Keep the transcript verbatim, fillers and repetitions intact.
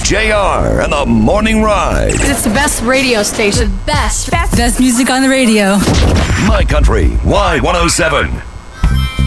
J R and the Morning Ride. It's the best radio station. The best. Best, best music on the radio. My Country Y one oh seven.